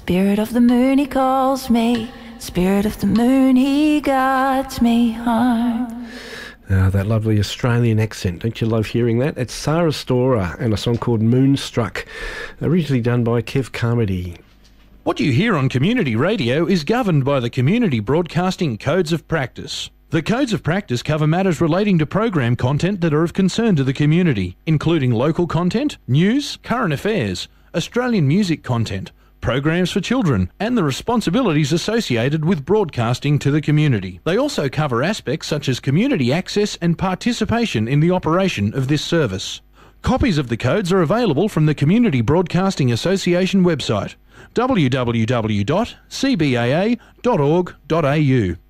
Spirit of the moon, he calls me. Spirit of the moon, he guides me home. That lovely Australian accent. Don't you love hearing that? It's Sarah Storer and a song called Moonstruck, originally done by Kev Carmody. What you hear on community radio is governed by the Community Broadcasting Codes of Practice. The Codes of Practice cover matters relating to program content that are of concern to the community, including local content, news, current affairs, Australian music content, programs for children, and the responsibilities associated with broadcasting to the community. They also cover aspects such as community access and participation in the operation of this service. Copies of the codes are available from the Community Broadcasting Association website, www.cbaa.org.au.